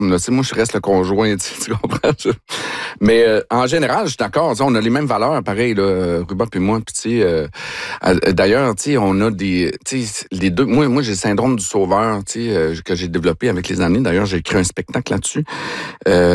Là, moi, je reste le conjoint, tu comprends? Mais en général, je suis d'accord. On a les mêmes valeurs, pareil, là, Ruba puis moi. Puis, d'ailleurs, on a des... les deux... Moi, j'ai le syndrome du sauveur, que j'ai développé avec les années. D'ailleurs, j'ai écrit un spectacle là-dessus.